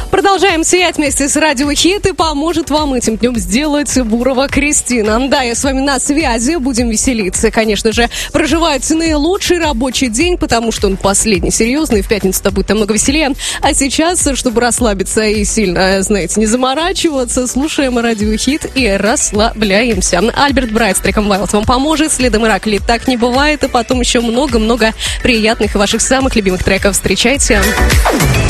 Продолжаем сиять вместе с Радио Хит, и поможет вам этим днем сделать Бурова Кристина. Да, я с вами на связи, будем веселиться. Конечно же, проживает наилучший рабочий день, потому что он последний, серьезный, в пятницу-то будет намного веселее. А сейчас, чтобы расслабиться и сильно, знаете, не заморачиваться, слушаем Радио Хит и расслабляемся. Альберт Брайт с треком Wild вам поможет, следом Иракли «Так не бывает», и потом еще много-много приятных и ваших самых любимых треков. Встречайте!